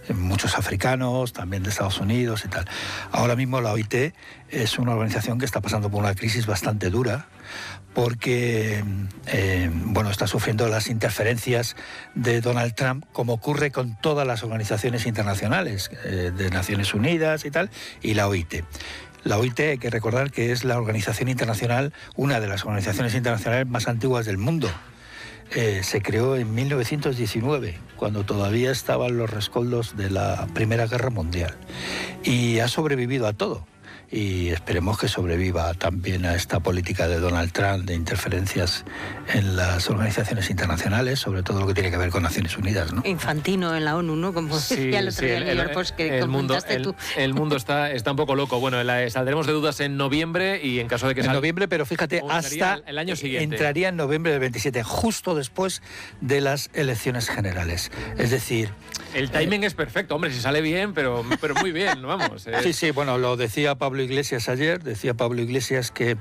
muchos africanos, también de Estados Unidos y tal. Ahora mismo la OIT es una organización que está pasando por una crisis bastante dura, porque está sufriendo las interferencias de Donald Trump, como ocurre con todas las organizaciones internacionales, de Naciones Unidas y tal, y la OIT. La OIT, hay que recordar que es la organización internacional, una de las organizaciones internacionales más antiguas del mundo. Se creó en 1919, cuando todavía estaban los rescoldos de la Primera Guerra Mundial, y ha sobrevivido a todo. Y esperemos que sobreviva también a esta política de Donald Trump de interferencias en las organizaciones internacionales, sobre todo lo que tiene que ver con Naciones Unidas, ¿no? Infantino en la ONU, ¿no? Como decía el otro día en New York Post, que comentaste tú. El mundo está un poco loco. Bueno, saldremos de dudas en noviembre y en caso de que salga... En noviembre, pero fíjate, hasta el año siguiente. Entraría en noviembre del 27, justo después de las elecciones generales. Es decir... El timing es perfecto, hombre, si sale bien, pero muy bien, vamos. Sí, bueno, lo decía Pablo Iglesias ayer, que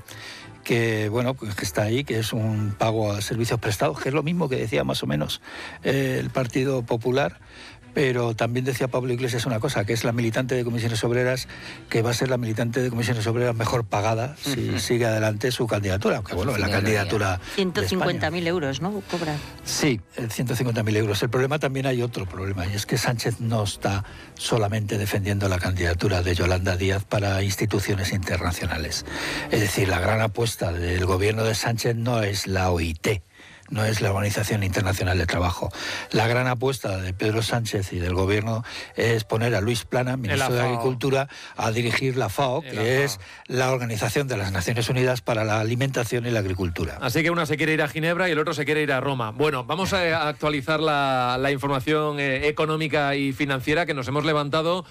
está ahí, que es un pago a servicios prestados, que es lo mismo que decía más o menos el Partido Popular. Pero también decía Pablo Iglesias una cosa, que es la militante de Comisiones Obreras, que va a ser la militante de Comisiones Obreras mejor pagada si sigue adelante su candidatura, aunque bueno, la candidatura 150.000 euros, ¿no? Cobra. Sí, 150.000 euros. El problema también hay otro problema, y es que Sánchez no está solamente defendiendo la candidatura de Yolanda Díaz para instituciones internacionales. Es decir, la gran apuesta del gobierno de Sánchez no es la OIT, no es la Organización Internacional de Trabajo. La gran apuesta de Pedro Sánchez y del gobierno es poner a Luis Plana, ministro de Agricultura, a dirigir la FAO, que es la Organización de las Naciones Unidas para la Alimentación y la Agricultura. Así que una se quiere ir a Ginebra y el otro se quiere ir a Roma. Bueno, vamos a actualizar la información económica y financiera que nos hemos levantado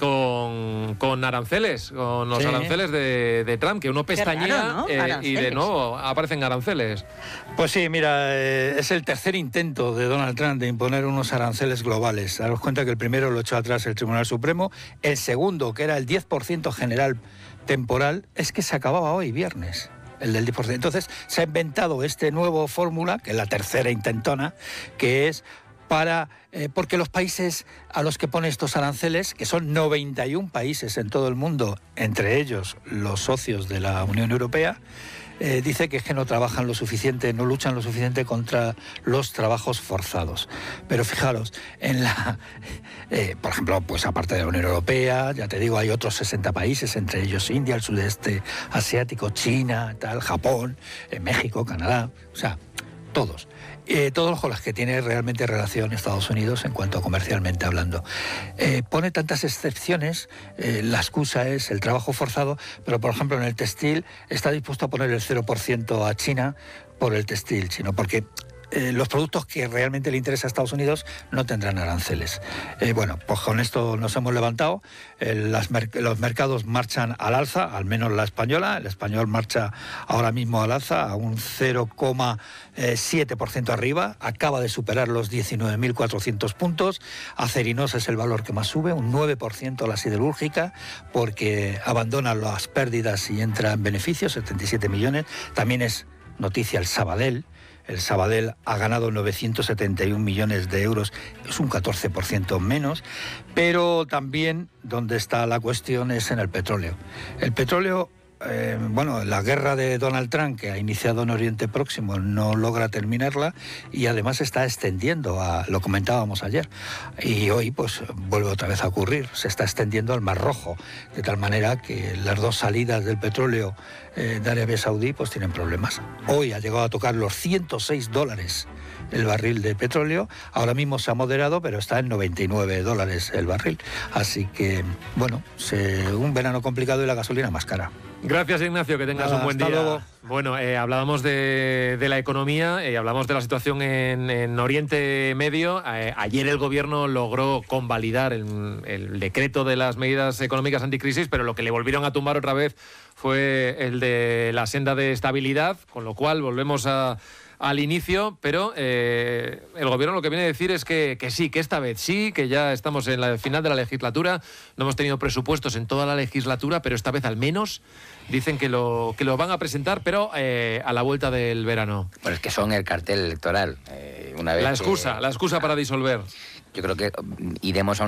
con aranceles, con los aranceles de Trump, que uno pestañea, ¿no? Y de nuevo aparecen aranceles. Pues sí, mira, es el tercer intento de Donald Trump de imponer unos aranceles globales. Daros cuenta que el primero lo echó atrás el Tribunal Supremo, el segundo, que era el 10% general temporal, es que se acababa hoy, viernes. El del 10%. Entonces se ha inventado este nuevo fórmula, que es la tercera intentona, que es porque los países a los que pone estos aranceles, que son 91 países en todo el mundo, entre ellos los socios de la Unión Europea, dice que es que no trabajan lo suficiente, no luchan lo suficiente contra los trabajos forzados. Pero fijaros, por ejemplo, pues aparte de la Unión Europea, ya te digo, hay otros 60 países, entre ellos India, el sudeste asiático, China, Japón, México, Canadá, o sea, todos. Todos con los que tiene realmente relación Estados Unidos en cuanto a comercialmente hablando. Pone tantas excepciones, la excusa es el trabajo forzado, pero por ejemplo en el textil está dispuesto a poner el 0% a China por el textil chino, porque los productos que realmente le interesa a Estados Unidos no tendrán aranceles. Pues con esto nos hemos levantado. Los mercados marchan al alza, al menos la española. El español marcha ahora mismo al alza a un 0,7% arriba. Acaba de superar los 19.400 puntos. Acerinox es el valor que más sube, un 9% la siderúrgica, porque abandona las pérdidas y entra en beneficios, 77 millones. También es noticia el Sabadell. El Sabadell ha ganado 971 millones de euros, es un 14% menos, pero también donde está la cuestión es en el petróleo. El petróleo, la guerra de Donald Trump, que ha iniciado en Oriente Próximo, no logra terminarla y además está extendiendo, lo comentábamos ayer, y hoy pues vuelve otra vez a ocurrir, se está extendiendo al Mar Rojo, de tal manera que las dos salidas del petróleo de Arabia Saudí pues tienen problemas. Hoy ha llegado a tocar los $106 el barril de petróleo, ahora mismo se ha moderado, pero está en $99 el barril. Así que, un verano complicado y la gasolina más cara. Gracias, Ignacio, que tengas un buen día. Luego. Bueno, hablábamos de la economía, hablamos de la situación en Oriente Medio. Ayer el gobierno logró convalidar el decreto de las medidas económicas anticrisis, pero lo que le volvieron a tumbar otra vez fue el de la senda de estabilidad, con lo cual volvemos al inicio, pero el gobierno lo que viene a decir es que sí, que esta vez sí, que ya estamos en la final de la legislatura, no hemos tenido presupuestos en toda la legislatura, pero esta vez al menos dicen que lo van a presentar, pero a la vuelta del verano. Bueno, es que son el cartel electoral. Una vez la excusa para disolver. Yo creo que iremos a